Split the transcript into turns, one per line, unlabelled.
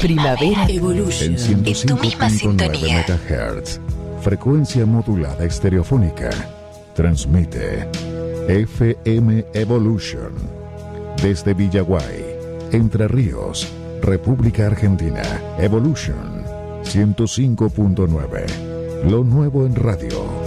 Primavera
Evolution.
En
En tu misma
105.9
sintonía.
MHz, frecuencia modulada estereofónica, transmite FM Evolution desde Villaguay, Entre Ríos, República Argentina. Evolution 105.9, lo nuevo en radio.